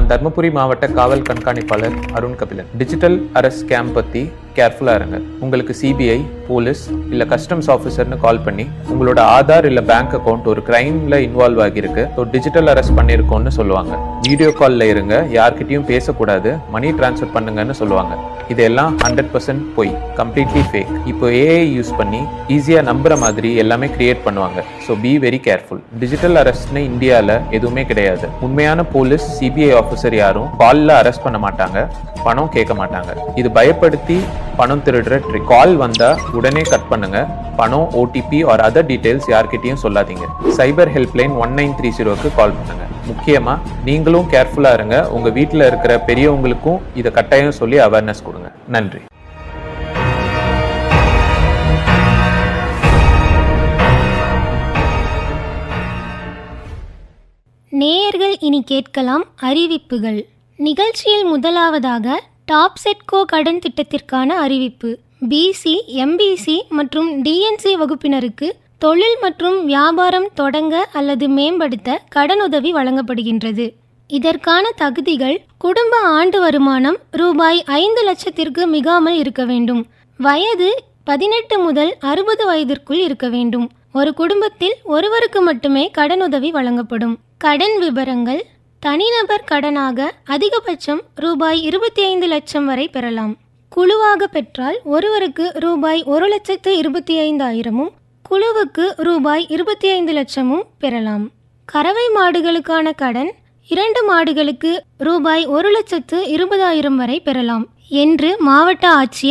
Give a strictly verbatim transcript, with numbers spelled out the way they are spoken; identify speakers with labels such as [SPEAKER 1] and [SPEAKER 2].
[SPEAKER 1] நான் தர்மபுரி மாவட்ட காவல் கண்காணிப்பாளர் Arun Kabilan. Digital arrest scam பத்தி கேர்ஃபுல்லா இருங்க. உங்களுக்கு சிபிஐ, போலீஸ் இல்ல கஸ்டம்ஸ் ஆஃபீஸர்னு கால் பண்ணி உங்களோட ஆதார் இல்ல பேங்க் அக்கவுண்ட் ஒரு கிரைம்ல இன்வால்வ் ஆகிருக்கு, ஸோ டிஜிட்டல் அரெஸ்ட் பண்ணிருக்கோம்னு சொல்லுவாங்க. வீடியோ கால்ல இருங்க, யார்கிட்டயும் பேசக்கூடாது, மணி டிரான்ஸ்ஃபர் பண்ணுங்கன்னு சொல்லுவாங்க. இதெல்லாம் ஹண்ட்ரட் பர்சன்ட் பொய், கம்ப்ளீட்லி ஃபேக். இப்போ ஏஐ யூஸ் பண்ணி ஈஸியா நம்புற மாதிரி எல்லாமே கிரியேட் பண்ணுவாங்க. So be very careful. Digital அரெஸ்ட்னு இந்தியால எதுவுமே கிடையாது. உண்மையான போலீஸ், சிபிஐ ஆஃபீஸர் யாரும் கால்ல அரெஸ்ட் பண்ண மாட்டாங்க, பணம் கேட்க மாட்டாங்க. இது பயப்படுத்தி பணம் திருடுற ட்ரிக். கால் வந்தா உடனே கட் பண்ணுங்க. பணம், ஓடிபி ஆர் அதர் டீடைல்ஸ் யார்கிட்டயும் சொல்லாதீங்க. சைபர் ஹெல்ப்லைன் ஒன் நைன் த்ரீ ஜீரோக்கு கால் பண்ணுங்க. முக்கியமா நீங்களும் கேர்ஃபுல்லா இருங்க. உங்க வீட்டில் இருக்கிற பெரியவங்களுக்கும் இதை கட்டாயம் சொல்லி அவேர்னஸ் கொடுங்க. நன்றி.
[SPEAKER 2] நேயர்கள் இனி கேட்கலாம் அறிவிப்புகள். நிகழ்ச்சியில் முதலாவதாக டாப் செட்கோ கடன் திட்டத்திற்கான அறிவிப்பு. பிசி, எம்பிசி மற்றும் டிஎன்சி வகுப்பினருக்கு தொழில் மற்றும் வியாபாரம் தொடங்க அல்லது மேம்படுத்த கடனுதவி வழங்கப்படுகின்றது. இதற்கான தகுதிகள்: குடும்ப ஆண்டு வருமானம் ரூபாய் ஐந்து லட்சத்திற்கு மிகாமல் இருக்க வேண்டும். வயது பதினெட்டு முதல் அறுபது வயதிற்குள் இருக்க வேண்டும். ஒரு குடும்பத்தில் ஒருவருக்கு மட்டுமே கடனுதவி வழங்கப்படும். கடன் விவரங்கள்: தனிநபர் கடனாக அதிகபட்சம் ரூபாய் இருபத்தி ஐந்து லட்சம் வரை பெறலாம். குழுவாக பெற்றால் ஒருவருக்கு ரூபாய் ஒரு லட்சத்து இருபத்தி ஐந்தாயிரமும் குழுவுக்கு ரூபாய் இருபத்தி ஐந்து லட்சமும் பெறலாம். கறவை மாடுகளுக்கான கடன் இரண்டு மாடுகளுக்கு ரூபாய் ஒரு லட்சத்து இருபதாயிரம் வரை பெறலாம் என்று மாவட்ட ஆட்சியர்